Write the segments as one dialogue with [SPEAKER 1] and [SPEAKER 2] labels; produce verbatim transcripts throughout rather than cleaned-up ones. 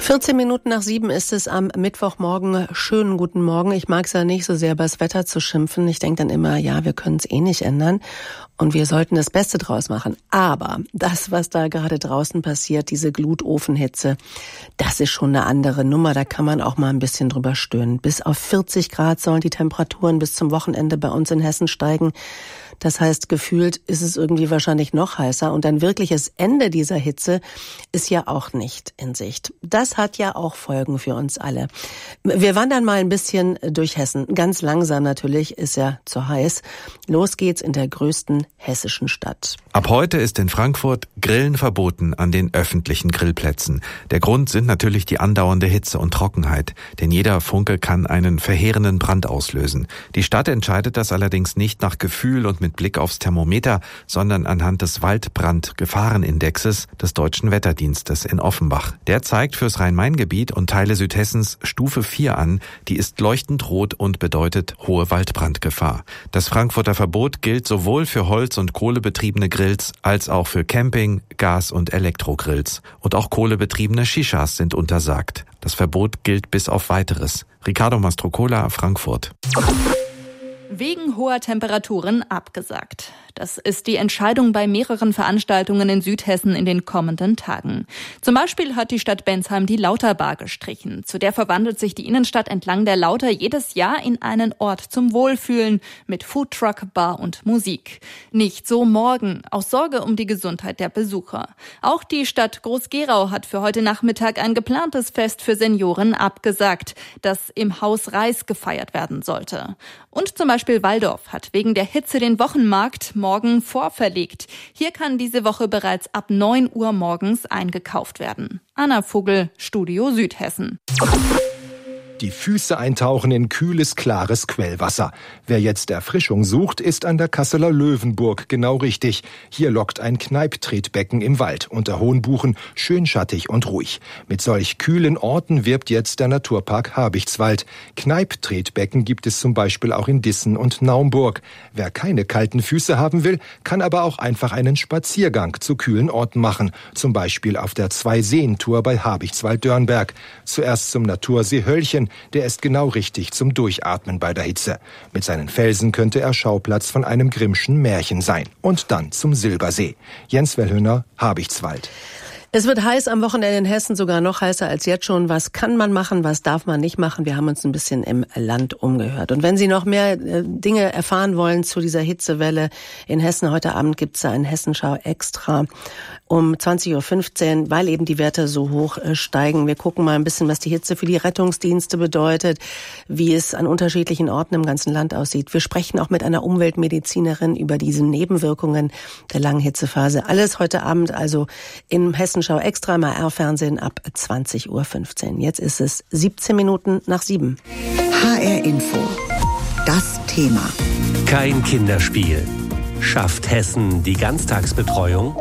[SPEAKER 1] vierzehn Minuten nach sieben ist es am Mittwochmorgen. Schönen guten Morgen. Ich mag es ja nicht so sehr, über das Wetter zu schimpfen. Ich denke dann immer, ja, wir können es eh nicht ändern und wir sollten das Beste draus machen. Aber das, was da gerade draußen passiert, diese Glutofenhitze, das ist schon eine andere Nummer. Da kann man auch mal ein bisschen drüber stöhnen. Bis auf vierzig Grad sollen die Temperaturen bis zum Wochenende bei uns in Hessen steigen. Das heißt, gefühlt ist es irgendwie wahrscheinlich noch heißer. Und ein wirkliches Ende dieser Hitze ist ja auch nicht in Sicht. Das hat ja auch Folgen für uns alle. Wir wandern mal ein bisschen durch Hessen. Ganz langsam natürlich, ist ja zu heiß. Los geht's in der größten hessischen Stadt.
[SPEAKER 2] Ab heute ist in Frankfurt Grillen verboten an den öffentlichen Grillplätzen. Der Grund sind natürlich die andauernde Hitze und Trockenheit. Denn jeder Funke kann einen verheerenden Brand auslösen. Die Stadt entscheidet das allerdings nicht nach Gefühl und mit Blick aufs Thermometer, sondern anhand des Waldbrandgefahrenindexes des Deutschen Wetterdienstes in Offenbach. Der zeigt fürs Rhein-Main-Gebiet und Teile Südhessens Stufe vier an. Die ist leuchtend rot und bedeutet hohe Waldbrandgefahr. Das Frankfurter Verbot gilt sowohl für Holz- und kohlebetriebene Grills als auch für Camping-, Gas- und Elektrogrills. Und auch kohlebetriebene Shishas sind untersagt. Das Verbot gilt bis auf Weiteres. Ricardo Mastrocola, Frankfurt.
[SPEAKER 3] Wegen hoher Temperaturen abgesagt. Das ist die Entscheidung bei mehreren Veranstaltungen in Südhessen in den kommenden Tagen. Zum Beispiel hat die Stadt Bensheim die Lauterbar gestrichen. Zu der verwandelt sich die Innenstadt entlang der Lauter jedes Jahr in einen Ort zum Wohlfühlen mit Foodtruck, Bar und Musik. Nicht so morgen, aus Sorge um die Gesundheit der Besucher. Auch die Stadt Groß-Gerau hat für heute Nachmittag ein geplantes Fest für Senioren abgesagt, das im Haus Reis gefeiert werden sollte. Und zum Beispiel Walldorf hat wegen der Hitze den Wochenmarkt morgen vorverlegt. Hier kann diese Woche bereits ab neun Uhr morgens eingekauft werden. Anna Vogel, Studio Südhessen.
[SPEAKER 4] Die Füße eintauchen in kühles, klares Quellwasser. Wer jetzt Erfrischung sucht, ist an der Kasseler Löwenburg genau richtig. Hier lockt ein Kneipptretbecken im Wald unter hohen Buchen, schön schattig und ruhig. Mit solch kühlen Orten wirbt jetzt der Naturpark Habichtswald. Kneipptretbecken gibt es zum Beispiel auch in Dissen und Naumburg. Wer keine kalten Füße haben will, kann aber auch einfach einen Spaziergang zu kühlen Orten machen. Zum Beispiel auf der Zwei-Seen-Tour bei Habichtswald-Dörnberg. Zuerst zum Natursee Höllchen. Der ist genau richtig zum Durchatmen bei der Hitze. Mit seinen Felsen könnte er Schauplatz von einem Grimmschen Märchen sein. Und dann zum Silbersee. Jens Wellhöhner, Habichtswald.
[SPEAKER 1] Es wird heiß am Wochenende in Hessen, sogar noch heißer als jetzt schon. Was kann man machen, was darf man nicht machen? Wir haben uns ein bisschen im Land umgehört. Und wenn Sie noch mehr äh, Dinge erfahren wollen zu dieser Hitzewelle in Hessen, heute Abend gibt's da einen Hessenschau extra um zwanzig Uhr fünfzehn, weil eben die Werte so hoch äh, steigen. Wir gucken mal ein bisschen, was die Hitze für die Rettungsdienste bedeutet, wie es an unterschiedlichen Orten im ganzen Land aussieht. Wir sprechen auch mit einer Umweltmedizinerin über diese Nebenwirkungen der langen Hitzephase. Alles heute Abend also im Hessen Schau extra im A R-Fernsehen ab zwanzig Uhr fünfzehn. Jetzt ist es siebzehn Minuten nach sieben.
[SPEAKER 5] H R Info. Das Thema.
[SPEAKER 6] Kein Kinderspiel. Schafft Hessen die Ganztagsbetreuung?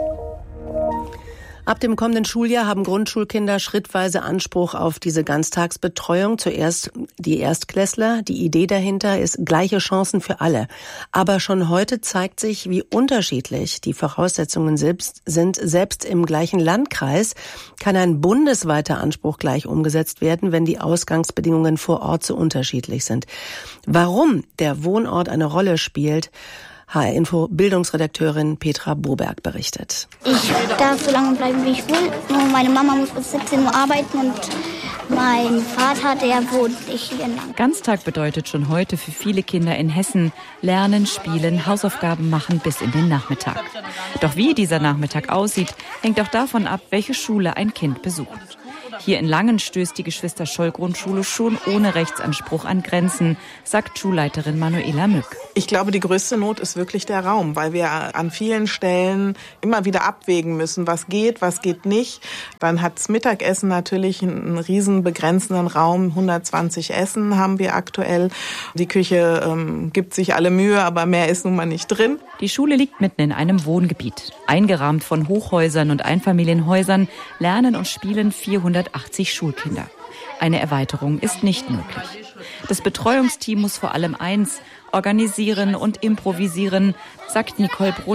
[SPEAKER 1] Ab dem kommenden Schuljahr haben Grundschulkinder schrittweise Anspruch auf diese Ganztagsbetreuung. Zuerst die Erstklässler. Die Idee dahinter ist gleiche Chancen für alle. Aber schon heute zeigt sich, wie unterschiedlich die Voraussetzungen selbst sind. Selbst im gleichen Landkreis kann ein bundesweiter Anspruch gleich umgesetzt werden, wenn die Ausgangsbedingungen vor Ort so unterschiedlich sind. Warum der Wohnort eine Rolle spielt, H R-Info Bildungsredakteurin Petra Boberg berichtet.
[SPEAKER 7] Ich darf so lange bleiben, wie ich will. Nur meine Mama muss bis siebzehn Uhr arbeiten und mein Vater, der wohnt nicht hier lang.
[SPEAKER 8] Ganztag bedeutet schon heute für viele Kinder in Hessen lernen, spielen, Hausaufgaben machen bis in den Nachmittag. Doch wie dieser Nachmittag aussieht, hängt auch davon ab, welche Schule ein Kind besucht. Hier in Langen stößt die Geschwister-Scholl-Grundschule schon ohne Rechtsanspruch an Grenzen, sagt Schulleiterin Manuela Mück.
[SPEAKER 9] Ich glaube, die größte Not ist wirklich der Raum, weil wir an vielen Stellen immer wieder abwägen müssen, was geht, was geht nicht. Dann hat das Mittagessen natürlich einen riesen begrenzenden Raum, hundertzwanzig Essen haben wir aktuell. Die Küche ähm, gibt sich alle Mühe, aber mehr ist nun mal nicht drin.
[SPEAKER 8] Die Schule liegt mitten in einem Wohngebiet. Eingerahmt von Hochhäusern und Einfamilienhäusern lernen und spielen vierhundertachtzig Schulkinder. Eine Erweiterung ist nicht möglich. Das Betreuungsteam muss vor allem eins, organisieren und improvisieren, sagt Nicole Brunner,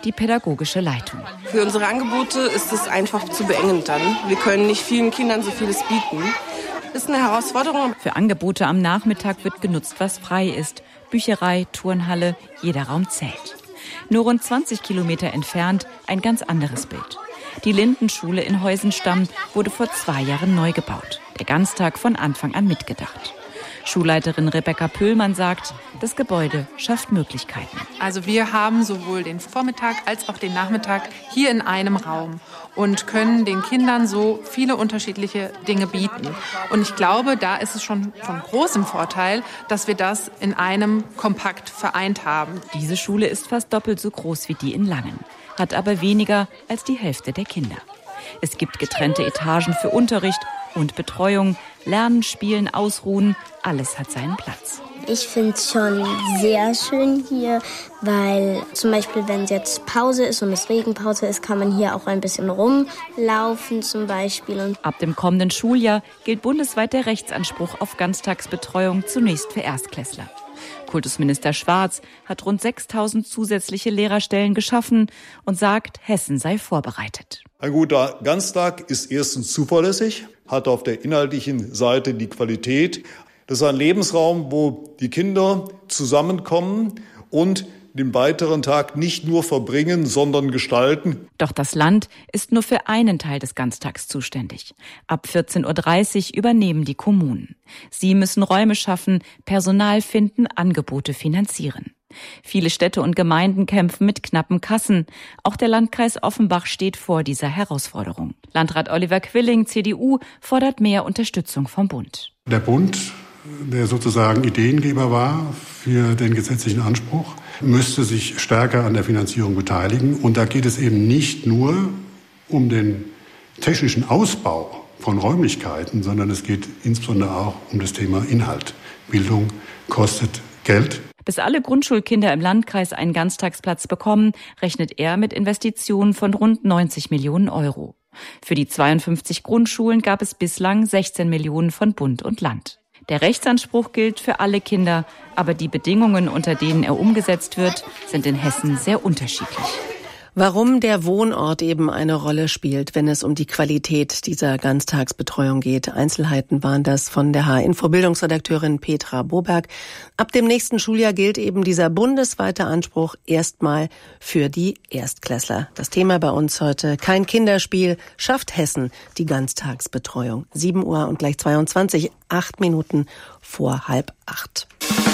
[SPEAKER 8] die pädagogische Leitung.
[SPEAKER 10] Für unsere Angebote ist es einfach zu beengend dann. Wir können nicht vielen Kindern so vieles bieten. Das ist eine Herausforderung.
[SPEAKER 8] Für Angebote am Nachmittag wird genutzt, was frei ist. Bücherei, Turnhalle, jeder Raum zählt. Nur rund zwanzig Kilometer entfernt ein ganz anderes Bild. Die Lindenschule in Heusenstamm wurde vor zwei Jahren neu gebaut. Der Ganztag von Anfang an mitgedacht. Schulleiterin Rebecca Pöhlmann sagt, das Gebäude schafft Möglichkeiten.
[SPEAKER 11] Also wir haben sowohl den Vormittag als auch den Nachmittag hier in einem Raum und können den Kindern so viele unterschiedliche Dinge bieten. Und ich glaube, da ist es schon von großem Vorteil, dass wir das in einem kompakt vereint haben.
[SPEAKER 8] Diese Schule ist fast doppelt so groß wie die in Langen, hat aber weniger als die Hälfte der Kinder. Es gibt getrennte Etagen für Unterricht und Betreuung, Lernen, Spielen, Ausruhen, alles hat seinen Platz.
[SPEAKER 12] Ich finde es schon sehr schön hier, weil zum Beispiel, wenn es jetzt Pause ist und es Regenpause ist, kann man hier auch ein bisschen rumlaufen zum Beispiel. Und
[SPEAKER 8] ab dem kommenden Schuljahr gilt bundesweit der Rechtsanspruch auf Ganztagsbetreuung zunächst für Erstklässler. Kultusminister Schwarz hat rund sechstausend zusätzliche Lehrerstellen geschaffen und sagt, Hessen sei vorbereitet.
[SPEAKER 13] Ein guter Ganztag ist erstens zuverlässig, hat auf der inhaltlichen Seite die Qualität. Das ist ein Lebensraum, wo die Kinder zusammenkommen und den weiteren Tag nicht nur verbringen, sondern gestalten.
[SPEAKER 8] Doch das Land ist nur für einen Teil des Ganztags zuständig. Ab vierzehn Uhr dreißig übernehmen die Kommunen. Sie müssen Räume schaffen, Personal finden, Angebote finanzieren. Viele Städte und Gemeinden kämpfen mit knappen Kassen. Auch der Landkreis Offenbach steht vor dieser Herausforderung. Landrat Oliver Quilling, C D U, fordert mehr Unterstützung vom Bund.
[SPEAKER 14] Der Bund, der sozusagen Ideengeber war für den gesetzlichen Anspruch, müsste sich stärker an der Finanzierung beteiligen. Und da geht es eben nicht nur um den technischen Ausbau von Räumlichkeiten, sondern es geht insbesondere auch um das Thema Inhalt. Bildung kostet Geld.
[SPEAKER 8] Bis alle Grundschulkinder im Landkreis einen Ganztagsplatz bekommen, rechnet er mit Investitionen von rund neunzig Millionen Euro. Für die zweiundfünfzig Grundschulen gab es bislang sechzehn Millionen von Bund und Land. Der Rechtsanspruch gilt für alle Kinder, aber die Bedingungen, unter denen er umgesetzt wird, sind in Hessen sehr unterschiedlich.
[SPEAKER 1] Warum der Wohnort eben eine Rolle spielt, wenn es um die Qualität dieser Ganztagsbetreuung geht. Einzelheiten waren das von der H-Info-Bildungsredakteurin Petra Boberg. Ab dem nächsten Schuljahr gilt eben dieser bundesweite Anspruch erstmal für die Erstklässler. Das Thema bei uns heute: Kein Kinderspiel, schafft Hessen die Ganztagsbetreuung. sieben Uhr und gleich zweiundzwanzig, acht Minuten vor halb acht.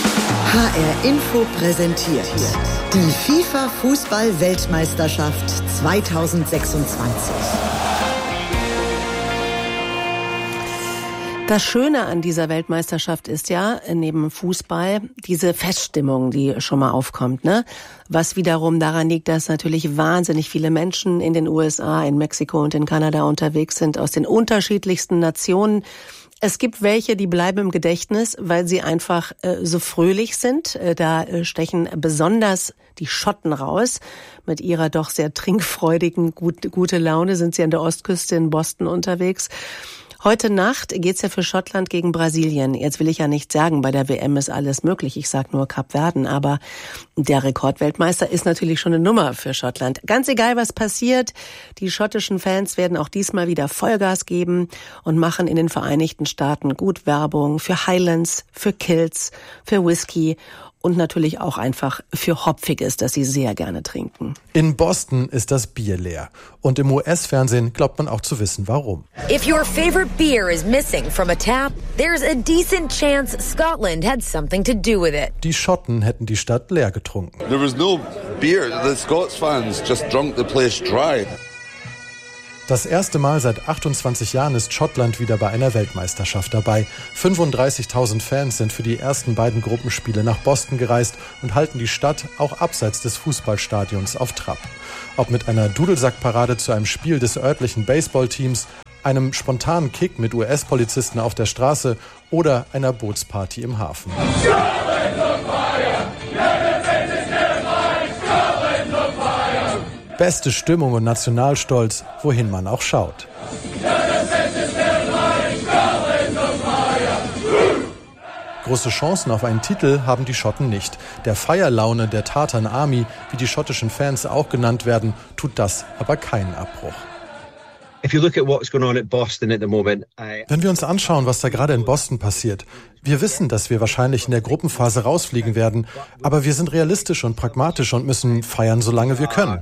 [SPEAKER 5] H R Info präsentiert die FIFA-Fußball-Weltmeisterschaft zweitausendsechsundzwanzig.
[SPEAKER 1] Das Schöne an dieser Weltmeisterschaft ist ja, neben Fußball, diese Feststimmung, die schon mal aufkommt, ne? Was wiederum daran liegt, dass natürlich wahnsinnig viele Menschen in den U S A, in Mexiko und in Kanada unterwegs sind, aus den unterschiedlichsten Nationen. Es gibt welche, die bleiben im Gedächtnis, weil sie einfach äh, so fröhlich sind. Äh, da äh, stechen besonders die Schotten raus. Mit ihrer doch sehr trinkfreudigen, gut, gute Laune sind sie an der Ostküste in Boston unterwegs. Heute Nacht geht's ja für Schottland gegen Brasilien. Jetzt will ich ja nicht sagen, bei der W M ist alles möglich. Ich sag nur Kapverden. Aber der Rekordweltmeister ist natürlich schon eine Nummer für Schottland. Ganz egal, was passiert, die schottischen Fans werden auch diesmal wieder Vollgas geben und machen in den Vereinigten Staaten gut Werbung für Highlands, für Kills, für Whisky und natürlich auch einfach für Hopfiges, das sie sehr gerne trinken.
[SPEAKER 15] In Boston ist das Bier leer. Und im U S-Fernsehen glaubt man auch zu wissen, warum.
[SPEAKER 16] If your favorite beer is missing from a tap, there's a decent chance Scotland had something to do with it.
[SPEAKER 15] Die Schotten hätten die Stadt leer getrunken.
[SPEAKER 17] There was no beer. The Scots fans just drunk the place dry.
[SPEAKER 15] Das erste Mal seit achtundzwanzig Jahren ist Schottland wieder bei einer Weltmeisterschaft dabei. fünfunddreißigtausend Fans sind für die ersten beiden Gruppenspiele nach Boston gereist und halten die Stadt auch abseits des Fußballstadions auf Trab. Ob mit einer Dudelsackparade zu einem Spiel des örtlichen Baseballteams, einem spontanen Kick mit U S-Polizisten auf der Straße oder einer Bootsparty im Hafen. Beste Stimmung und Nationalstolz, wohin man auch Große Chancen auf einen Titel haben die Schotten nicht. Der Feierlaune der Tartan Army, wie die schottischen Fans auch genannt werden, tut das aber keinen Abbruch. Wenn wir uns anschauen, was da gerade in Boston passiert, wir wissen, dass wir wahrscheinlich in der Gruppenphase rausfliegen werden, aber wir sind realistisch und pragmatisch und müssen feiern, solange wir können.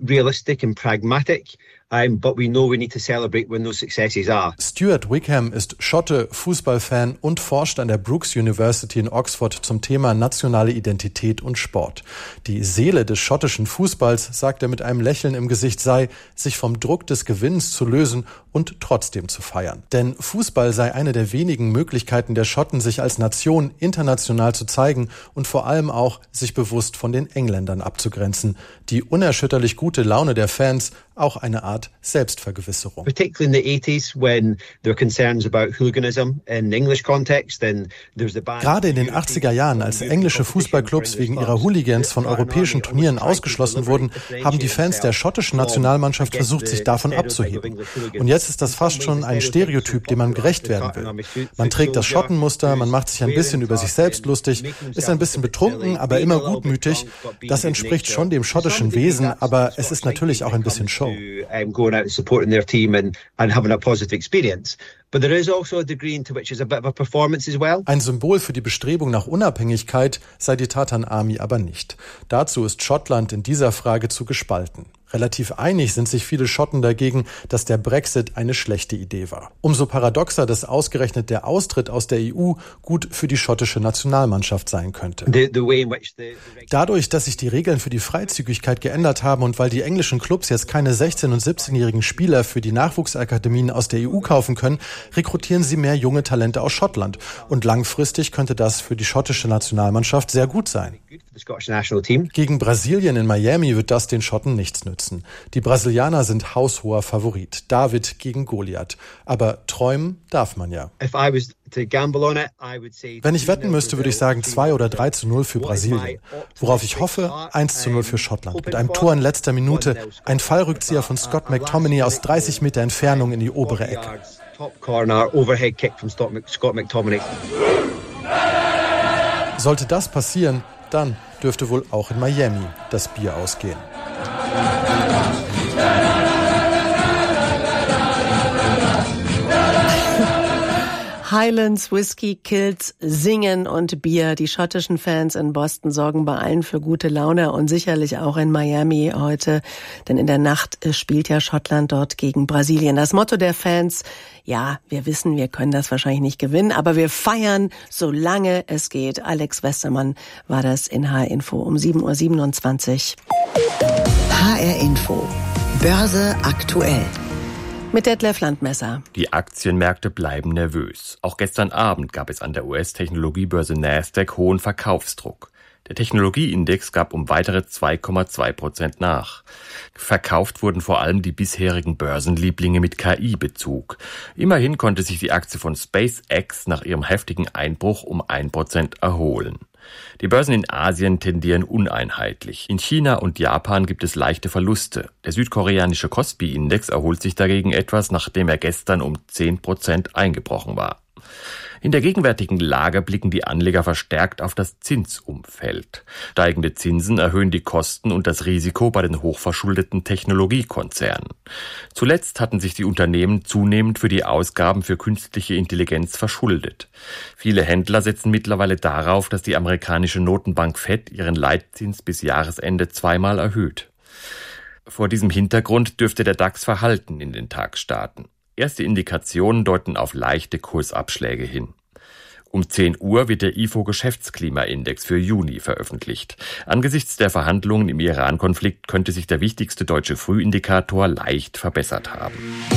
[SPEAKER 18] Um, but we know we need to celebrate when those successes are.
[SPEAKER 15] Stuart Wickham ist Schotte, Fußballfan und forscht an der Brooks University in Oxford zum Thema nationale Identität und Sport. Die Seele des schottischen Fußballs, sagt er mit einem Lächeln im Gesicht, sei, sich vom Druck des Gewinns zu lösen und trotzdem zu feiern. Denn Fußball sei eine der wenigen Möglichkeiten der Schotten, sich als Nation international zu zeigen und vor allem auch sich bewusst von den Engländern abzugrenzen. Die unerschütterlich gute Laune der Fans, auch eine Art Selbstvergewisserung.
[SPEAKER 18] Particularly in the eighties, when there were concerns about hooliganism in the English context, then there's the ban.
[SPEAKER 15] Gerade in den achtziger Jahren, als englische Fußballclubs wegen ihrer Hooligans von europäischen Turnieren ausgeschlossen wurden, haben die Fans der schottischen Nationalmannschaft versucht, sich davon abzuheben. Und jetzt ist das fast schon ein Stereotyp, dem man gerecht werden will. Man trägt das Schottenmuster, man macht sich ein bisschen über sich selbst lustig, ist ein bisschen betrunken, aber immer gutmütig. Das entspricht schon dem schottischen Wesen, aber es ist natürlich auch ein bisschen Show.
[SPEAKER 18] Going out and supporting their team and, and having a positive experience. But there is also a degree into which is a bit of a performance as well.
[SPEAKER 15] Ein Symbol für die Bestrebung nach Unabhängigkeit sei die Tartan Army aber nicht. Dazu ist Schottland in dieser Frage zu gespalten. Relativ einig sind sich viele Schotten dagegen, dass der Brexit eine schlechte Idee war. Umso paradoxer, dass ausgerechnet der Austritt aus der E U gut für die schottische Nationalmannschaft sein könnte.
[SPEAKER 18] The, the way in which the, the
[SPEAKER 15] Dadurch, dass sich die Regeln für die Freizügigkeit geändert haben und weil die englischen Clubs jetzt keine sechzehn- und siebzehnjährigen Spieler für die Nachwuchsakademien aus der E U kaufen können, rekrutieren sie mehr junge Talente aus Schottland. Und langfristig könnte das für die schottische Nationalmannschaft sehr gut sein. Gegen Brasilien in Miami wird das den Schotten nichts nützen. Die Brasilianer sind haushoher Favorit. David gegen Goliath. Aber träumen darf man ja. Wenn ich wetten müsste, würde ich sagen zwei oder drei zu null für Brasilien. Worauf ich hoffe, eins zu null für Schottland. Mit einem Tor in letzter Minute, ein Fallrückzieher von Scott McTominay aus dreißig Meter Entfernung in die obere Ecke. Sollte das passieren, dann dürfte wohl auch in Miami das Bier ausgehen.
[SPEAKER 1] Highlands, Whisky, Kills, Singen und Bier. Die schottischen Fans in Boston sorgen bei allen für gute Laune und sicherlich auch in Miami heute, denn in der Nacht spielt ja Schottland dort gegen Brasilien. Das Motto der Fans, ja, wir wissen, wir können das wahrscheinlich nicht gewinnen, aber wir feiern, solange es geht. Alex Westermann war das in H R Info um sieben Uhr siebenundzwanzig.
[SPEAKER 5] H R Info. Börse aktuell.
[SPEAKER 1] Mit Detlef Landmesser.
[SPEAKER 19] Die Aktienmärkte bleiben nervös. Auch gestern Abend gab es an der U S-Technologiebörse Nasdaq hohen Verkaufsdruck. Der Technologieindex gab um weitere zwei Komma zwei Prozent nach. Verkauft wurden vor allem die bisherigen Börsenlieblinge mit K I-Bezug. Immerhin konnte sich die Aktie von SpaceX nach ihrem heftigen Einbruch um ein Prozent erholen. Die Börsen in Asien tendieren uneinheitlich. In China und Japan gibt es leichte Verluste. Der südkoreanische Kospi-Index erholt sich dagegen etwas, nachdem er gestern um zehn Prozent eingebrochen war. In der gegenwärtigen Lage blicken die Anleger verstärkt auf das Zinsumfeld. Steigende Zinsen erhöhen die Kosten und das Risiko bei den hochverschuldeten Technologiekonzernen. Zuletzt hatten sich die Unternehmen zunehmend für die Ausgaben für künstliche Intelligenz verschuldet. Viele Händler setzen mittlerweile darauf, dass die amerikanische Notenbank Fed ihren Leitzins bis Jahresende zweimal erhöht. Vor diesem Hintergrund dürfte der DAX verhalten in den Tag starten. Erste Indikationen deuten auf leichte Kursabschläge hin. Um zehn Uhr wird der I F O-Geschäftsklimaindex für Juni veröffentlicht. Angesichts der Verhandlungen im Iran-Konflikt könnte sich der wichtigste deutsche Frühindikator leicht verbessert haben.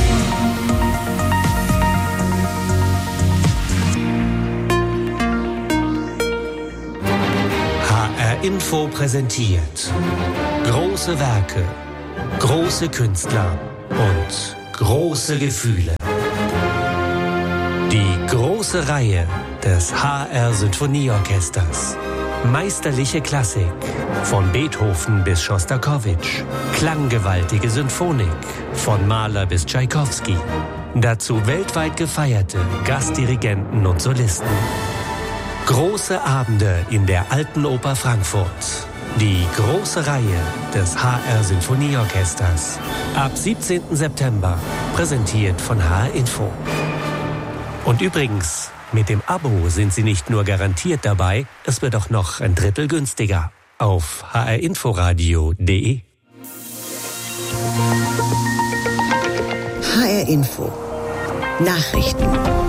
[SPEAKER 6] H R Info präsentiert große Werke, große Künstler und große Gefühle. Die große Reihe des H R Sinfonieorchesters. Meisterliche Klassik von Beethoven bis Schostakowitsch. Klanggewaltige Symphonik von Mahler bis Tschaikowski. Dazu weltweit gefeierte Gastdirigenten und Solisten. Große Abende in der Alten Oper Frankfurt. Die große Reihe des H R Sinfonieorchesters. Ab siebzehnten September. Präsentiert von H R Info. Und übrigens, mit dem Abo sind Sie nicht nur garantiert dabei, es wird auch noch ein Drittel günstiger. Auf h r inforadio punkt d e.
[SPEAKER 5] H R Info. Nachrichten.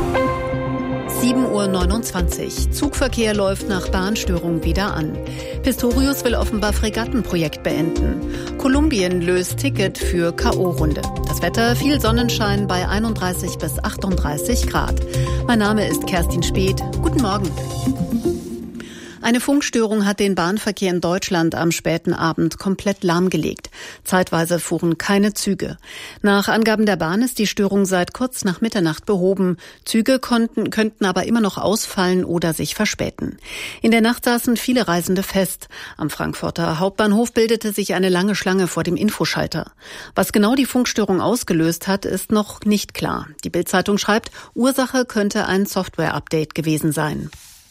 [SPEAKER 20] sieben Uhr neunundzwanzig. Zugverkehr läuft nach Bahnstörung wieder an. Pistorius will offenbar Fregattenprojekt beenden. Kolumbien löst Ticket für K O-Runde. Das Wetter, viel Sonnenschein bei einunddreißig bis achtunddreißig Grad. Mein Name ist Kerstin Speth. Guten Morgen. Eine Funkstörung hat den Bahnverkehr in Deutschland am späten Abend komplett lahmgelegt. Zeitweise fuhren keine Züge. Nach Angaben der Bahn ist die Störung seit kurz nach Mitternacht behoben. Züge konnten, könnten aber immer noch ausfallen oder sich verspäten. In der Nacht saßen viele Reisende fest. Am Frankfurter Hauptbahnhof bildete sich eine lange Schlange vor dem Infoschalter. Was genau die Funkstörung ausgelöst hat, ist noch nicht klar. Die Bild-Zeitung schreibt, Ursache könnte ein Software-Update gewesen sein.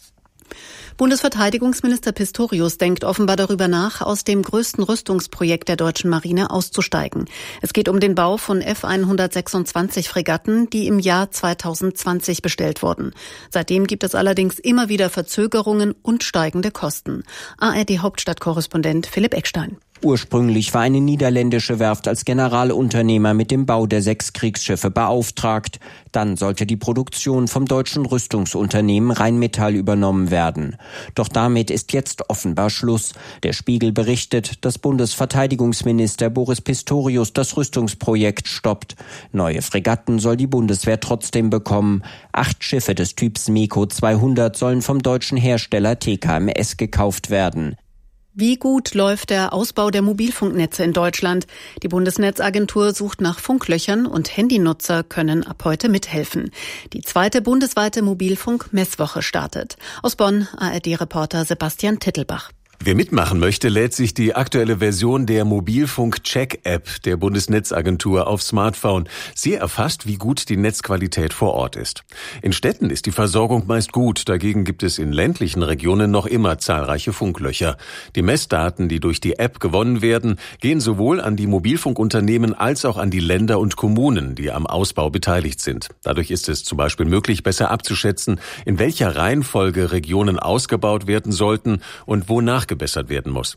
[SPEAKER 20] Bundesverteidigungsminister Pistorius denkt offenbar darüber nach, aus dem größten Rüstungsprojekt der deutschen Marine auszusteigen. Es geht um den Bau von F hundertsechsundzwanzig Fregatten, die im Jahr zweitausendzwanzig bestellt wurden. Seitdem gibt es allerdings immer wieder Verzögerungen und steigende Kosten. A R D-Hauptstadtkorrespondent Philipp Eckstein.
[SPEAKER 21] Ursprünglich war eine niederländische Werft als Generalunternehmer mit dem Bau der sechs Kriegsschiffe beauftragt. Dann sollte die Produktion vom deutschen Rüstungsunternehmen Rheinmetall übernommen werden. Doch damit ist jetzt offenbar Schluss. Der Spiegel berichtet, dass Bundesverteidigungsminister Boris Pistorius das Rüstungsprojekt stoppt. Neue Fregatten soll die Bundeswehr trotzdem bekommen. Acht Schiffe des Typs MEKO zweihundert sollen vom deutschen Hersteller T K M S gekauft werden.
[SPEAKER 20] Wie gut läuft der Ausbau der Mobilfunknetze in Deutschland? Die Bundesnetzagentur sucht nach Funklöchern und Handynutzer können ab heute mithelfen. Die zweite bundesweite Mobilfunk-Messwoche startet. Aus Bonn A R D-Reporter Sebastian Tittelbach.
[SPEAKER 22] Wer mitmachen möchte, lädt sich die aktuelle Version der Mobilfunk-Check-App der Bundesnetzagentur auf Smartphone. Sie erfasst, wie gut die Netzqualität vor Ort ist. In Städten ist die Versorgung meist gut, dagegen gibt es in ländlichen Regionen noch immer zahlreiche Funklöcher. Die Messdaten, die durch die App gewonnen werden, gehen sowohl an die Mobilfunkunternehmen als auch an die Länder und Kommunen, die am Ausbau beteiligt sind. Dadurch ist es zum Beispiel möglich, besser abzuschätzen, in welcher Reihenfolge Regionen ausgebaut werden sollten und wonach gebessert werden muss.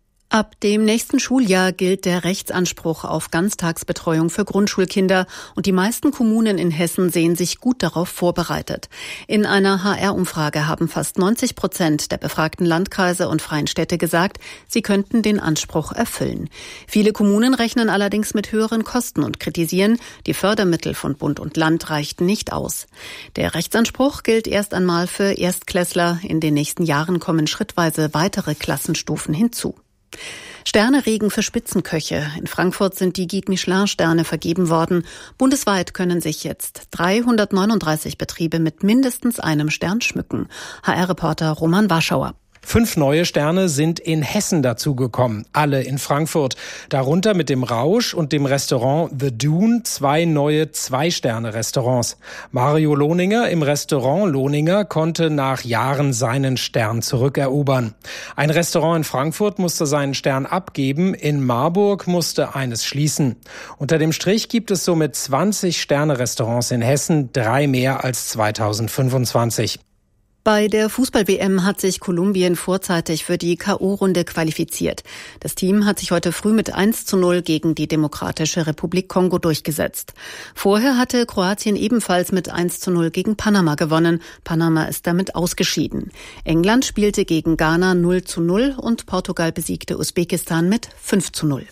[SPEAKER 20] Ab dem nächsten Schuljahr gilt der Rechtsanspruch auf Ganztagsbetreuung für Grundschulkinder und die meisten Kommunen in Hessen sehen sich gut darauf vorbereitet. In einer H R-Umfrage haben fast neunzig Prozent der befragten Landkreise und freien Städte gesagt, sie könnten den Anspruch erfüllen. Viele Kommunen rechnen allerdings mit höheren Kosten und kritisieren, die Fördermittel von Bund und Land reichten nicht aus. Der Rechtsanspruch gilt erst einmal für Erstklässler. In den nächsten Jahren kommen schrittweise weitere Klassenstufen hinzu. Sterneregen für Spitzenköche. In Frankfurt sind die Guide Michelin-Sterne vergeben worden. Bundesweit können sich jetzt dreihundertneununddreißig Betriebe mit mindestens einem Stern schmücken. H R-Reporter Roman Warschauer.
[SPEAKER 23] Fünf neue Sterne sind in Hessen dazugekommen, alle in Frankfurt. Darunter mit dem Rausch und dem Restaurant The Dune zwei neue Zwei-Sterne-Restaurants. Mario Lohninger im Restaurant Lohninger konnte nach Jahren seinen Stern zurückerobern. Ein Restaurant in Frankfurt musste seinen Stern abgeben, in Marburg musste eines schließen. Unter dem Strich gibt es somit zwanzig Sterne-Restaurants in Hessen, drei mehr als zweitausendfünfundzwanzig.
[SPEAKER 20] Bei der Fußball-W M hat sich Kolumbien vorzeitig für die K O-Runde qualifiziert. Das Team hat sich heute früh mit eins zu null gegen die Demokratische Republik Kongo durchgesetzt. Vorher hatte Kroatien ebenfalls mit eins zu null gegen Panama gewonnen. Panama ist damit ausgeschieden. England spielte gegen Ghana null zu null und Portugal besiegte Usbekistan mit fünf zu null.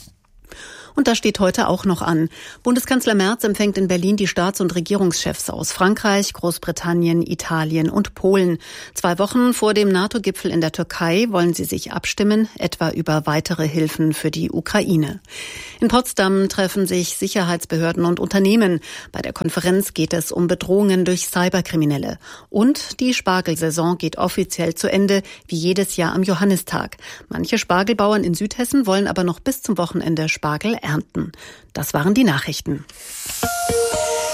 [SPEAKER 20] Und das steht heute auch noch an. Bundeskanzler Merz empfängt in Berlin die Staats- und Regierungschefs aus Frankreich, Großbritannien, Italien und Polen. Zwei Wochen vor dem NATO-Gipfel in der Türkei wollen sie sich abstimmen, etwa über weitere Hilfen für die Ukraine. In Potsdam treffen sich Sicherheitsbehörden und Unternehmen. Bei der Konferenz geht es um Bedrohungen durch Cyberkriminelle. Und die Spargelsaison geht offiziell zu Ende, wie jedes Jahr am Johannistag. Manche Spargelbauern in Südhessen wollen aber noch bis zum Wochenende Spargel ernten. Das waren die Nachrichten.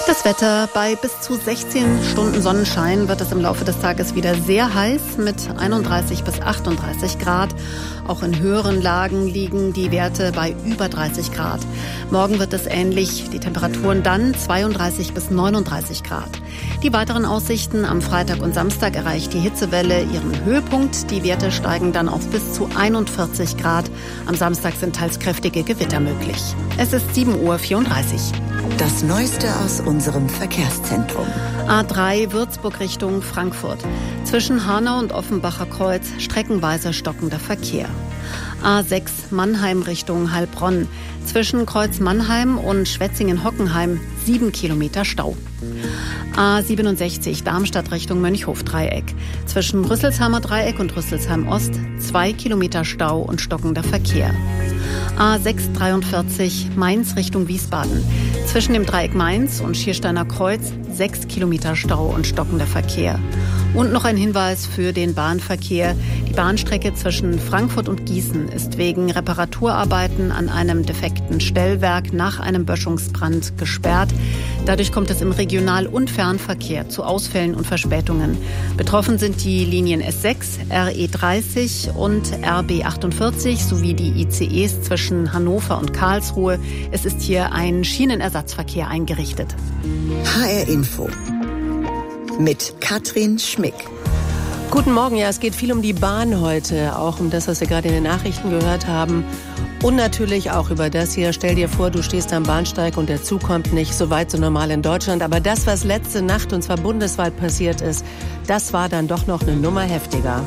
[SPEAKER 20] Das Wetter: Bei bis zu sechzehn Stunden Sonnenschein wird es im Laufe des Tages wieder sehr heiß mit einunddreißig bis achtunddreißig Grad. Auch in höheren Lagen liegen die Werte bei über dreißig Grad. Morgen wird es ähnlich, die Temperaturen dann zweiunddreißig bis neununddreißig Grad. Die weiteren Aussichten: Am Freitag und Samstag erreicht die Hitzewelle ihren Höhepunkt. Die Werte steigen dann auf bis zu einundvierzig Grad. Am Samstag sind teils kräftige Gewitter möglich. Es ist sieben Uhr vierunddreißig.
[SPEAKER 5] Das Neueste aus unserem Verkehrszentrum.
[SPEAKER 20] A drei Würzburg Richtung Frankfurt. Zwischen Hanau und Offenbacher Kreuz streckenweise stockender Verkehr. A sechs Mannheim Richtung Heilbronn. Zwischen Kreuz Mannheim und Schwetzingen-Hockenheim sieben Kilometer Stau. A siebenundsechzig Darmstadt Richtung Mönchhof-Dreieck. Zwischen Rüsselsheimer Dreieck und Rüsselsheim Ost zwei Kilometer Stau und stockender Verkehr. A sechs dreiundvierzig Mainz Richtung Wiesbaden. Zwischen dem Dreieck Mainz und Schiersteiner Kreuz sechs Kilometer Stau und stockender Verkehr. Und noch ein Hinweis für den Bahnverkehr. Die Bahnstrecke zwischen Frankfurt und Gießen ist wegen Reparaturarbeiten an einem defekten Stellwerk nach einem Böschungsbrand gesperrt. Dadurch kommt es im Regional- und Fernverkehr zu Ausfällen und Verspätungen. Betroffen sind die Linien S sechs, R E dreißig und R B achtundvierzig sowie die I C Es zwischen Hannover und Karlsruhe. Es ist hier ein Schienenersatzverkehr eingerichtet.
[SPEAKER 5] H R Info mit Katrin Schmick.
[SPEAKER 1] Guten Morgen, ja, es geht viel um die Bahn heute, auch um das, was wir gerade in den Nachrichten gehört haben. Und natürlich auch über das hier. Stell dir vor, du stehst am Bahnsteig und der Zug kommt nicht, so weit so normal in Deutschland. Aber das, was letzte Nacht, und zwar bundesweit passiert ist, das war dann doch noch eine Nummer heftiger.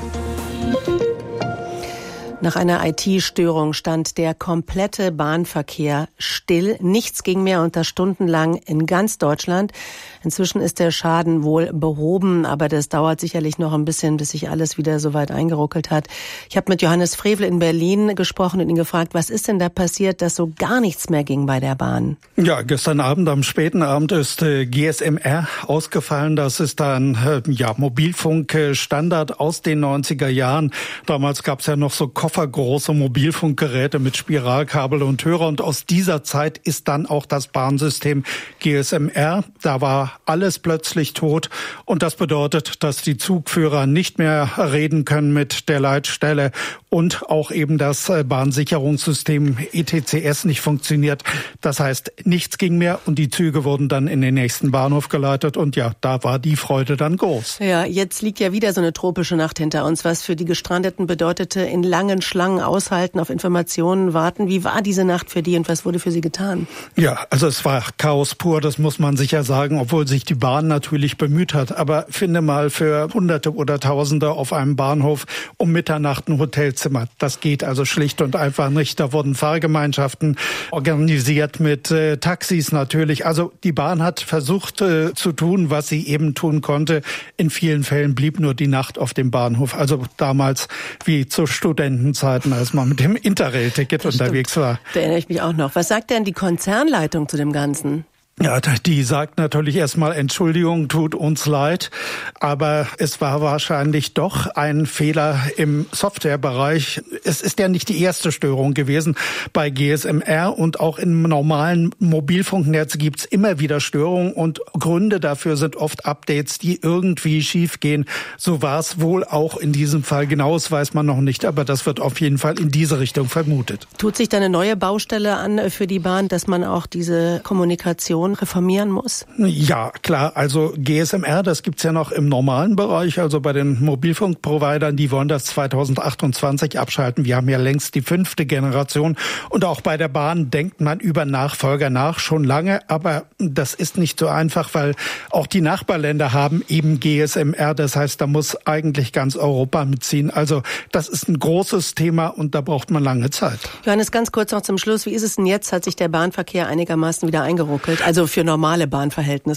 [SPEAKER 1] Nach einer I T-Störung stand der komplette Bahnverkehr still. Nichts ging mehr unter stundenlang in ganz Deutschland. Inzwischen ist der Schaden wohl behoben, aber das dauert sicherlich noch ein bisschen, bis sich alles wieder so weit eingeruckelt hat. Ich habe mit Johannes Frevel in Berlin gesprochen und ihn gefragt, was ist denn da passiert, dass so gar nichts mehr ging bei der Bahn?
[SPEAKER 2] Ja, gestern Abend, am späten Abend ist äh, G S M R ausgefallen. Das ist ein äh, ja, Mobilfunkstandard aus den neunziger Jahren. Damals gab es ja noch so koffergroße Mobilfunkgeräte mit Spiralkabel und Hörer. Und aus dieser Zeit ist dann auch das Bahnsystem G S M R. Da war alles plötzlich tot. Und das bedeutet, dass die Zugführer nicht mehr reden können mit der Leitstelle und auch eben das Bahnsicherungssystem E T C S nicht funktioniert. Das heißt, nichts ging mehr und die Züge wurden dann in den nächsten Bahnhof geleitet. Und ja, da war die Freude dann groß.
[SPEAKER 1] Ja, jetzt liegt ja wieder so eine tropische Nacht hinter uns, was für die Gestrandeten bedeutete, in langen Schlangen aushalten, auf Informationen warten. Wie war diese Nacht für die und was wurde für sie getan?
[SPEAKER 2] Ja, also es war Chaos pur, das muss man sicher sagen, obwohl sich die Bahn natürlich bemüht hat. Aber finde mal für Hunderte oder Tausende auf einem Bahnhof um Mitternacht ein Hotelzimmer. Das geht also schlicht und einfach nicht. Da wurden Fahrgemeinschaften organisiert mit äh, Taxis natürlich. Also die Bahn hat versucht äh, zu tun, was sie eben tun konnte. In vielen Fällen blieb nur die Nacht auf dem Bahnhof. Also damals wie zu Studentenzeiten, als man mit dem Interrail-Ticket unterwegs war.
[SPEAKER 1] Da erinnere ich mich auch noch. Was sagt denn die Konzernleitung zu dem Ganzen?
[SPEAKER 2] Ja, die sagt natürlich erstmal, Entschuldigung, tut uns leid, aber es war wahrscheinlich doch ein Fehler im Softwarebereich. Es ist ja nicht die erste Störung gewesen bei G S M R und auch im normalen Mobilfunknetz gibt's immer wieder Störungen und Gründe dafür sind oft Updates, die irgendwie schiefgehen. So war es wohl auch in diesem Fall. Genaues weiß man noch nicht, aber das wird auf jeden Fall in diese Richtung vermutet.
[SPEAKER 1] Tut sich da eine neue Baustelle an für die Bahn, dass man auch diese Kommunikation reformieren muss?
[SPEAKER 2] Ja, klar. Also G S M R, das gibt's ja noch im normalen Bereich, also bei den Mobilfunkprovidern, die wollen das zweitausendachtundzwanzig abschalten. Wir haben ja längst die fünfte Generation und auch bei der Bahn denkt man über Nachfolger nach schon lange, aber das ist nicht so einfach, weil auch die Nachbarländer haben eben G S M R, das heißt, da muss eigentlich ganz Europa mitziehen. Also das ist ein großes Thema und da braucht man lange Zeit.
[SPEAKER 1] Johannes, ganz kurz noch zum Schluss, wie ist es denn jetzt? Hat sich der Bahnverkehr einigermaßen wieder eingeruckelt? Also für normale Bahnverhältnisse?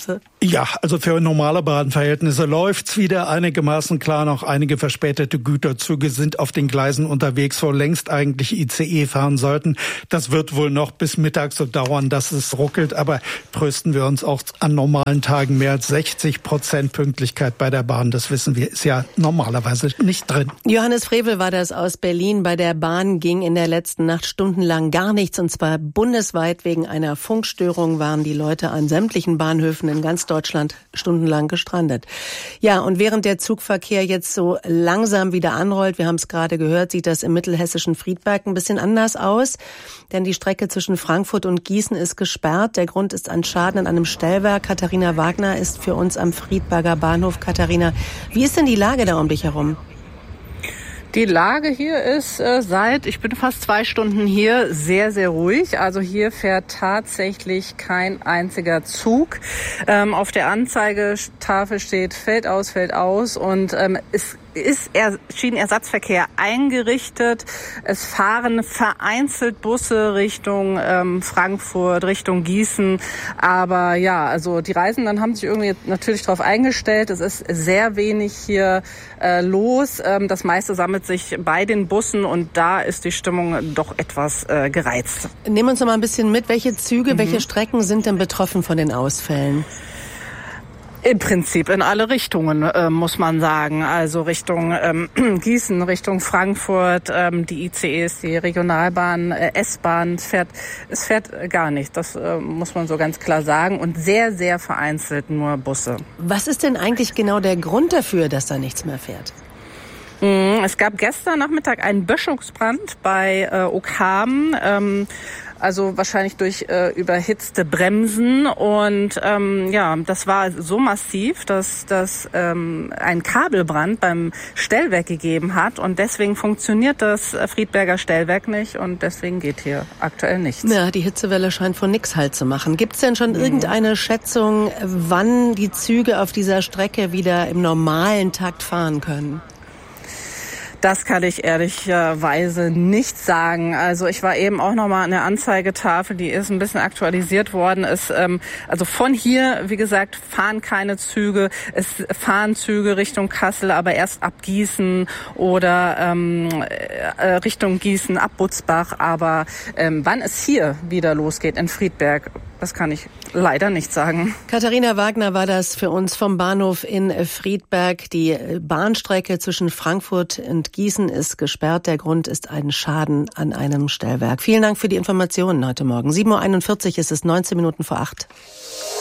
[SPEAKER 2] Ja, also für normale Bahnverhältnisse läuft's wieder einigermaßen klar. Noch einige verspätete Güterzüge sind auf den Gleisen unterwegs, wo längst eigentlich I C E fahren sollten. Das wird wohl noch bis Mittag so dauern, dass es ruckelt. Aber trösten wir uns auch an normalen Tagen. Mehr als sechzig Prozent Pünktlichkeit bei der Bahn, das wissen wir, ist ja normalerweise nicht drin.
[SPEAKER 1] Johannes Frevel war das aus Berlin. Bei der Bahn ging in der letzten Nacht stundenlang gar nichts. Und zwar bundesweit wegen einer Funkstörung waren die Leute an sämtlichen Bahnhöfen in ganz Deutschland stundenlang gestrandet. Ja, und während der Zugverkehr jetzt so langsam wieder anrollt, wir haben es gerade gehört, sieht das im mittelhessischen Friedberg ein bisschen anders aus. Denn die Strecke zwischen Frankfurt und Gießen ist gesperrt. Der Grund ist ein Schaden an einem Stellwerk. Katharina Wagner ist für uns am Friedberger Bahnhof. Katharina, wie ist denn die Lage da um dich herum?
[SPEAKER 3] Die Lage hier ist äh, seit, ich bin fast zwei Stunden hier, sehr, sehr ruhig. Also hier fährt tatsächlich kein einziger Zug. Ähm, auf der Anzeigetafel steht fällt aus, fällt aus und ähm, es ist er, Schienenersatzverkehr eingerichtet. Es fahren vereinzelt Busse Richtung ähm, Frankfurt, Richtung Gießen. Aber ja, also die Reisenden haben sich irgendwie natürlich darauf eingestellt. Es ist sehr wenig hier äh, los. Ähm, das meiste sammelt sich bei den Bussen und da ist die Stimmung doch etwas äh, gereizt.
[SPEAKER 1] Nehmen uns noch mal ein bisschen mit. Welche Züge, mhm. welche Strecken sind denn betroffen von den Ausfällen?
[SPEAKER 3] Im Prinzip in alle Richtungen, äh, muss man sagen. Also Richtung ähm, Gießen, Richtung Frankfurt, ähm, die I C Es, die Regionalbahn, äh, S-Bahn, es fährt, es fährt gar nicht. Das äh, muss man so ganz klar sagen. Und sehr, sehr vereinzelt nur Busse.
[SPEAKER 1] Was ist denn eigentlich genau der Grund dafür, dass da nichts mehr fährt?
[SPEAKER 3] Es gab gestern Nachmittag einen Böschungsbrand bei äh, Oakhamen. Ähm, Also wahrscheinlich durch äh, überhitzte Bremsen und ähm, ja, das war so massiv, dass das ähm, ein Kabelbrand beim Stellwerk gegeben hat und deswegen funktioniert das Friedberger Stellwerk nicht und deswegen geht hier aktuell nichts.
[SPEAKER 1] Ja, die Hitzewelle scheint vor nix Halt zu machen. Gibt es denn schon mhm. irgendeine Schätzung, wann die Züge auf dieser Strecke wieder im normalen Takt fahren können?
[SPEAKER 3] Das kann ich ehrlicherweise nicht sagen. Also ich war eben auch noch mal an der Anzeigetafel, die ist ein bisschen aktualisiert worden. Es, ähm, also von hier, wie gesagt, fahren keine Züge. Es fahren Züge Richtung Kassel, aber erst ab Gießen oder ähm, äh, Richtung Gießen, ab Butzbach. Aber ähm, wann es hier wieder losgeht in Friedberg, das kann ich leider nicht sagen.
[SPEAKER 1] Katharina Wagner war das für uns vom Bahnhof in Friedberg. Die Bahnstrecke zwischen Frankfurt und Gießen ist gesperrt. Der Grund ist ein Schaden an einem Stellwerk. Vielen Dank für die Informationen heute Morgen. sieben Uhr einundvierzig ist es, neunzehn Minuten vor acht.